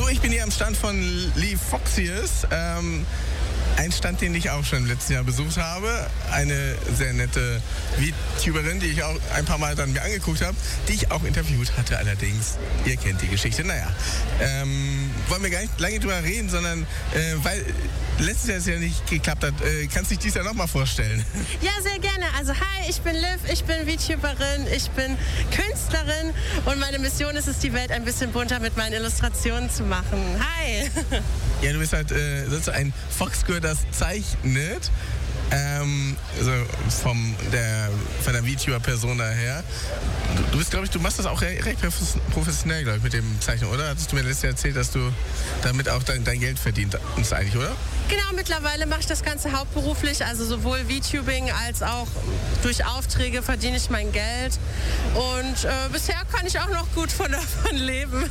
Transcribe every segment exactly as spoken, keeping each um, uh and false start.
ich bin hier am Stand von Lee Foxius. Ähm, ein Stand, den ich auch schon im letzten Jahr besucht habe. Eine sehr nette VTuberin, die ich auch ein paar Mal dann mir angeguckt habe, die ich auch interviewt hatte allerdings. Ihr kennt die Geschichte. Naja, ähm, wollen wir gar nicht lange drüber reden, sondern äh, weil letztes Jahr es ja nicht geklappt hat, äh, kannst du dich dieses Jahr nochmal vorstellen? Ja, sehr gerne. Also hi, ich bin Liv, ich bin VTuberin, ich bin Künstlerin und meine Mission ist es, die Welt ein bisschen bunter mit meinen Illustrationen zu machen. Hi! Ja, du bist halt äh, sozusagen ein Foxgirl, das zeichnet. Ähm, also vom der, von der VTuber-Persona her. Du, du bist, glaube ich, du machst das auch recht, recht professionell, glaube ich, mit dem Zeichnen, oder? Hattest du mir letztes Jahr erzählt, dass du damit auch dein, dein Geld verdient hast eigentlich, oder? Genau, mittlerweile mache ich das Ganze hauptberuflich, also sowohl VTubing als auch durch Aufträge verdiene ich mein Geld. Und äh, bisher kann ich auch noch gut von davon leben.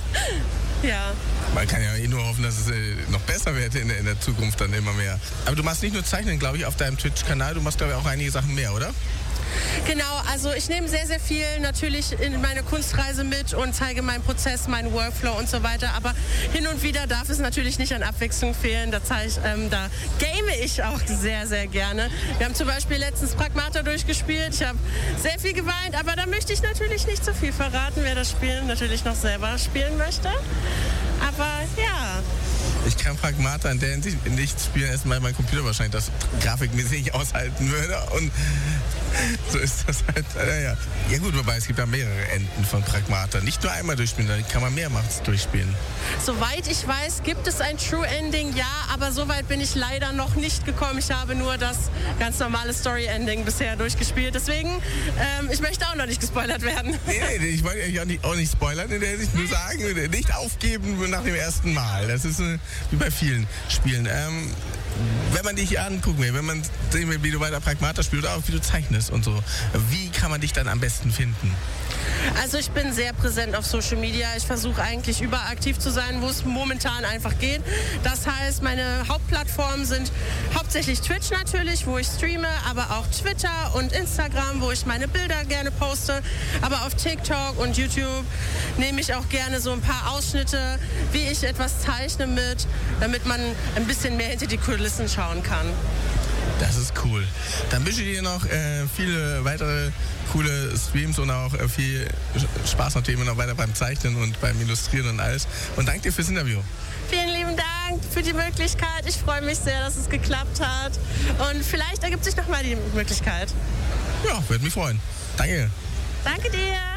Ja. Man kann ja eh nur hoffen, dass es äh, noch besser wird in, in der Zukunft dann immer mehr. Aber du machst nicht nur Zeichnen, glaube ich, auf deinem Twitch-Kanal, du machst, glaube ich, auch einige Sachen mehr, oder? Genau, also ich nehme sehr, sehr viel natürlich in meine Kunstreise mit und zeige meinen Prozess, meinen Workflow und so weiter. Aber hin und wieder darf es natürlich nicht an Abwechslung fehlen. Da, zeige ich, ähm, da game ich auch sehr, sehr gerne. Wir haben zum Beispiel letztens Pragmata durchgespielt. Ich habe sehr viel geweint, aber da möchte ich natürlich nicht so viel verraten, wer das Spiel natürlich noch selber spielen möchte. Aber ja. Ich kann Pragmata in der Hinsicht nicht spielen, erst weil mein Computer wahrscheinlich das grafikmäßig nicht aushalten würde. Und so ist das halt. Äh, ja. ja gut, wobei es gibt ja mehrere Enden von Pragmata. Nicht nur einmal durchspielen, da kann man mehrmals durchspielen. Soweit ich weiß, gibt es ein True Ending, ja, aber so weit bin ich leider noch nicht gekommen. Ich habe nur das ganz normale Story Ending bisher durchgespielt. Deswegen, ähm, ich möchte auch noch nicht gespoilert werden. Nee, nee, ich wollte eigentlich auch nicht, auch nicht spoilern, in der Hinsicht nur sagen, nicht aufgeben nach dem ersten Mal. Das ist äh, wie bei vielen Spielen. Ähm, wenn man dich angucken will, wenn man sehen will, wie du weiter Pragmata spielst oder auch wie du zeichnest und so, wie kann man dich dann am besten finden? Also ich bin sehr präsent auf Social Media. Ich versuche eigentlich überall aktiv zu sein, wo es momentan einfach geht. Das heißt, meine Hauptplattformen sind hauptsächlich Twitch natürlich, wo ich streame, aber auch Twitter und Instagram, wo ich meine Bilder gerne poste. Aber auf TikTok und YouTube nehme ich auch gerne so ein paar Ausschnitte, wie ich etwas zeichne mit, damit man ein bisschen mehr hinter die Kulissen schauen kann. Das ist cool. Dann wünsche ich dir noch äh, viele weitere coole Streams und auch äh, viel Spaß natürlich noch weiter beim Zeichnen und beim Illustrieren und alles. Und danke dir fürs Interview. Vielen lieben Dank für die Möglichkeit. Ich freue mich sehr, dass es geklappt hat. Und vielleicht ergibt sich noch mal die Möglichkeit. Ja, würde mich freuen. Danke. Danke dir.